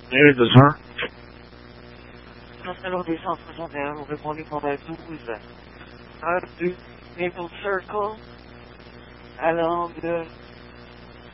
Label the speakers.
Speaker 1: Oui, c'est ça.
Speaker 2: National des 161, vous répondez pour la 12. Heure du Maple Circle, à l'angle de